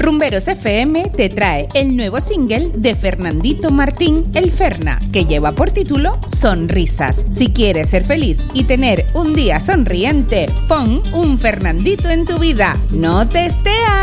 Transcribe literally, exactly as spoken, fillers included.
Rumberos F M te trae el nuevo single de Fernandito Martín, El Ferna, que lleva por título Sonrisas. Si quieres ser feliz y tener un día sonriente, pon un Fernandito en tu vida. ¡No te estés!